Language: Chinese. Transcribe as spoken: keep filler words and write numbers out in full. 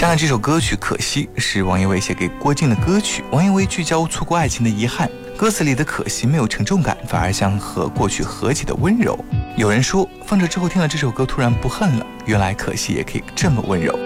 下面这首歌曲《可惜》是王一伟写给郭靖的歌曲。王一伟聚焦错过爱情的遗憾，歌词里的可惜没有沉重感，反而像和过去和解的温柔。有人说放着之后听了这首歌突然不恨了，原来可惜也可以这么温柔。